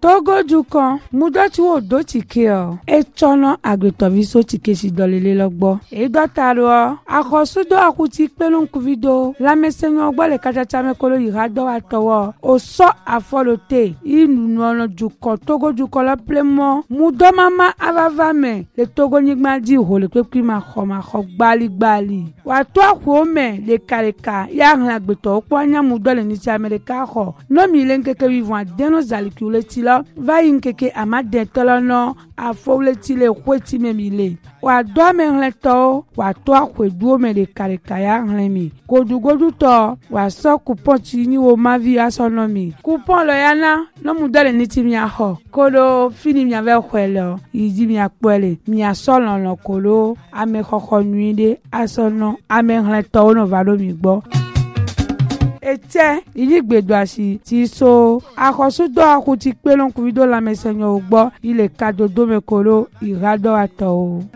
Togo dukan mudoti wo do tike o etono agbetoviso tike si dolele logbo e dotaro akosudo akuti pelun kuvido lamesenyo ogbo le kachacha mekolo irado atowo o so afolote inu ono dukan Togo dukan lo plemo mudo mama avavame le Togo nigma di ho le pepi ma kho gbali wa to akwo me le kareka ya hlan agbeto opo anya mudo le ni ti America ho no mi le nkeke vivant deno zalikule ti lo va yinkeke amade tolono afowleti le kweti memile wa do me hleto wa to akwedu me le kareka ya hlenmi godugodu to wa so coupon ti ni wo mavi asonomi coupon lo yana no mudo le ni ti mi aho kolo fini mi ave kwelo yidi mi akpele mi asolon kolo ame khokho nuide asono ame hleto no valo mi gbo ete iligbedo asi ti so akosudo akuti pelon kuvido la mesenyo ogbo ile kadodo mekolo irado ato.